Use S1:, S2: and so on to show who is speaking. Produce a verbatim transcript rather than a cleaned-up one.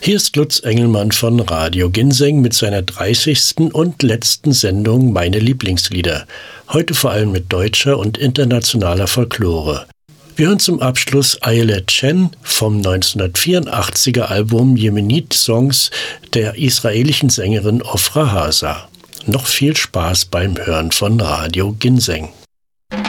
S1: Hier ist Lutz Engelmann von Radio Ginseng mit seiner dreißigsten und letzten Sendung Meine Lieblingslieder. Heute vor allem mit deutscher und internationaler Folklore. Wir hören zum Abschluss Ayelet Chen vom neunzehnhundertvierundachtziger Album Yemenit Songs der israelischen Sängerin Ofra Haza. Noch viel Spaß beim Hören von Radio Ginseng.